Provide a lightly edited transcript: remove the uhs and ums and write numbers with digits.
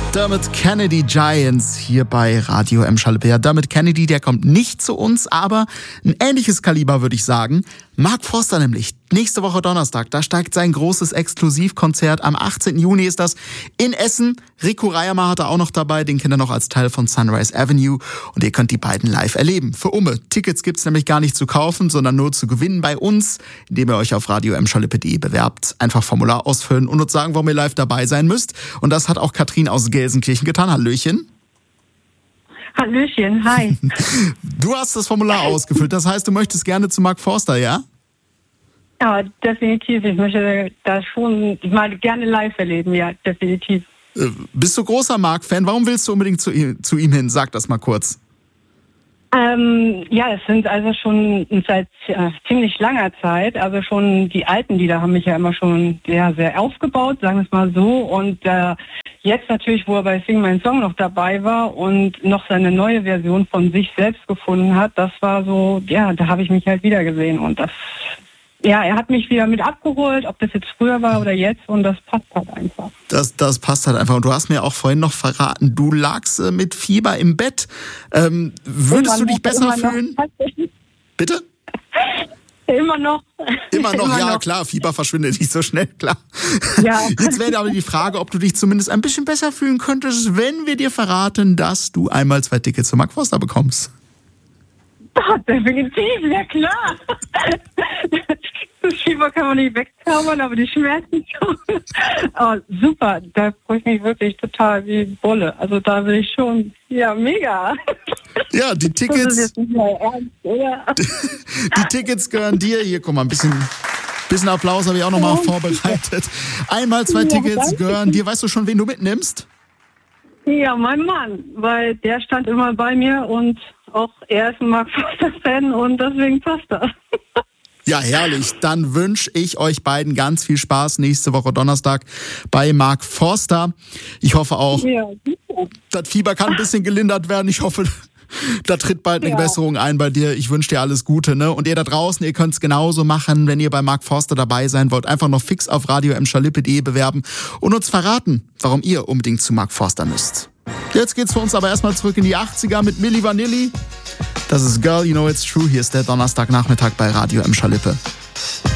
Dermot Kennedy Giants hier bei Radio M Schalippe. Ja, Dermot Kennedy, der kommt nicht zu uns, aber ein ähnliches Kaliber, würde ich sagen. Mark Forster nämlich. Nächste Woche Donnerstag, da steigt sein großes Exklusivkonzert. Am 18. Juni ist das in Essen. Rico Reiermar hat er auch noch dabei, den kennt ihr noch als Teil von Sunrise Avenue. Und ihr könnt die beiden live erleben. Für Umme. Tickets gibt's nämlich gar nicht zu kaufen, sondern nur zu gewinnen bei uns, indem ihr euch auf radio-m-schalippe.de bewerbt. Einfach Formular ausfüllen und uns sagen, warum ihr live dabei sein müsst. Und das hat auch Katrin aus Gelsenkirchen getan. Hallöchen. Hallöchen, hi. Du hast das Formular ausgefüllt. Das heißt, du möchtest gerne zu Mark Forster, ja? Ja, definitiv. Ich möchte das schon mal gerne live erleben, ja, definitiv. Bist du großer Mark-Fan? Warum willst du unbedingt zu ihm hin? Sag das mal kurz. Ja, es sind also schon seit ziemlich langer Zeit, also schon die alten Lieder haben mich ja immer schon sehr aufgebaut, sagen wir es mal so. Und jetzt natürlich, wo er bei Sing My Song noch dabei war und noch seine neue Version von sich selbst gefunden hat, das war so, ja, da habe ich mich halt wieder gesehen. Und das, ja, er hat mich wieder mit abgeholt, ob das jetzt früher war oder jetzt, und das passt halt einfach. Das passt halt einfach. Und du hast mir auch vorhin noch verraten, du lagst mit Fieber im Bett. Würdest du dich besser fühlen? Bitte? Immer noch. Immer noch, klar, Fieber verschwindet nicht so schnell, klar. Ja. Jetzt wäre aber die Frage, ob du dich zumindest ein bisschen besser fühlen könntest, wenn wir dir verraten, dass du einmal 2 Tickets zu Mark Forster bekommst. Doch, definitiv, ja klar. Das Fieber kann man nicht wegzaubern, aber die Schmerzen schon. Oh, super, da freue ich mich wirklich total wie Bolle. Also da will ich schon, ja, mega. Ja, die Tickets. Das ist jetzt nicht mal ernst, oder? Die Tickets gehören dir. Hier, guck mal, ein bisschen Applaus habe ich auch nochmal vorbereitet. Einmal 2 Tickets gehören dir. Weißt du schon, wen du mitnimmst? Ja, mein Mann, weil der stand immer bei mir und auch er ist ein Mark Forster-Fan und deswegen passt das. Ja, herrlich. Dann wünsche ich euch beiden ganz viel Spaß nächste Woche Donnerstag bei Mark Forster. Ich hoffe auch, das Fieber kann ein bisschen gelindert werden. Ich hoffe, da tritt bald eine Besserung ein bei dir. Ich wünsche dir alles Gute, ne? Und ihr da draußen, ihr könnt es genauso machen, wenn ihr bei Mark Forster dabei sein wollt. Einfach noch fix auf radio-m-schalippe.de bewerben und uns verraten, warum ihr unbedingt zu Mark Forster müsst. Jetzt geht's für uns aber erstmal zurück in die 80er mit Milli Vanilli. Das ist Girl, You Know It's True. Hier ist der Donnerstagnachmittag bei Radio M Schalippe.